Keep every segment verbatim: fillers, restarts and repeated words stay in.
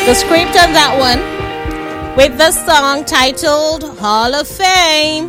The script on that one with the song titled Hall of Fame.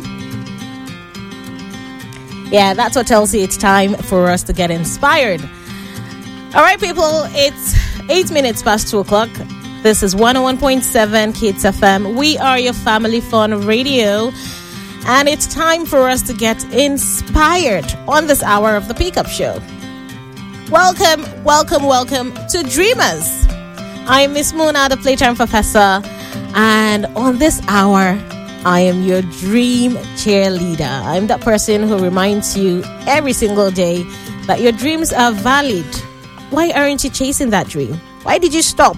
Yeah, that's what tells you it's time for us to get inspired. All right, people, it's eight minutes past two o'clock. This is one oh one point seven Kids F M. We are your family fun radio. And it's time for us to get inspired on this hour of the Pickup Show. Welcome, welcome, welcome to Dreamers. I'm Miss Mona, the Playtime Professor. And on this hour, I am your dream cheerleader. I'm that person who reminds you every single day that your dreams are valid. Why aren't you chasing that dream? Why did you stop?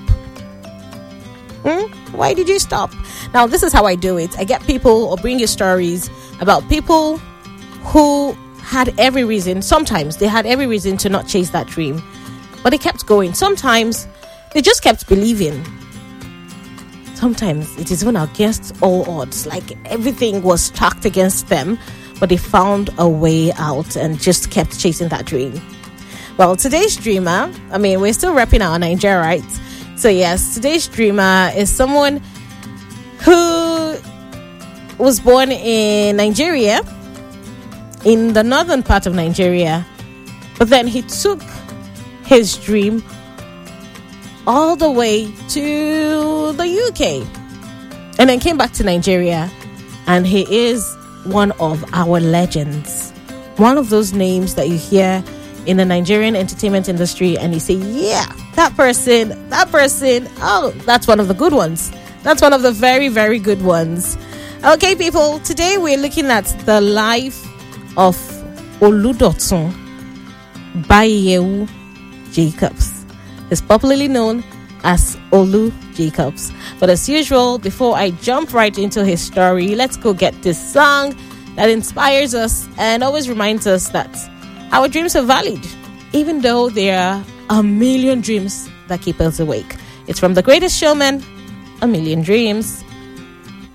Hmm? Why did you stop? Now, this is how I do it. I get people or bring you stories about people who had every reason. Sometimes they had every reason to not chase that dream, but they kept going. Sometimes they just kept believing. Sometimes it is even against all odds, like everything was stacked against them, but they found a way out and just kept chasing that dream. Well, today's dreamer, I mean, we're still repping our Nigeria, right? So yes, today's dreamer is someone who was born in Nigeria, in the northern part of Nigeria, but then he took his dream all the way to the U K and then came back to Nigeria, and he is one of our legends, one of those names that you hear in the Nigerian entertainment industry and you say, yeah, that person, that person, oh, that's one of the good ones. That's one of the very, very good ones. Okay, people, today we're looking at the life of Oludotun Bayewu Jacobs. He's popularly known as Olu Jacobs. But as usual, before I jump right into his story, let's go get this song that inspires us and always reminds us that our dreams are valid, even though there are a million dreams that keep us awake. It's from The Greatest Showman, A Million Dreams.